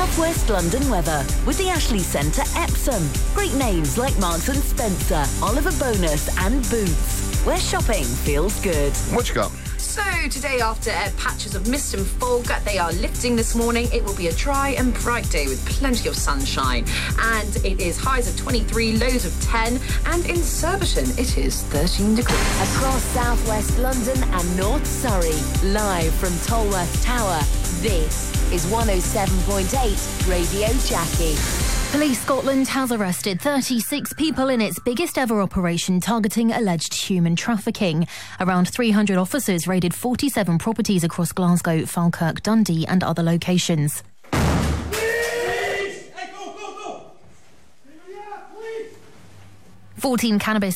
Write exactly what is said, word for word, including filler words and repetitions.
South West London weather with the Ashley Centre Epsom. Great names like Marks and Spencer, Oliver Bonus and Boots, where shopping feels good. What you got? So today, after uh, patches of mist and fog, they are lifting this morning. It will be a dry and bright day with plenty of sunshine. And it is highs of twenty-three, lows of ten. And in Surbiton, it is thirteen degrees. Across South West London and North Surrey, live from Tolworth Tower, this is one oh seven point eight Radio Jackie. Police Scotland has arrested thirty-six people in its biggest ever operation targeting alleged human trafficking. Around three hundred officers raided forty-seven properties across Glasgow, Falkirk, Dundee and other locations. fourteen cannabis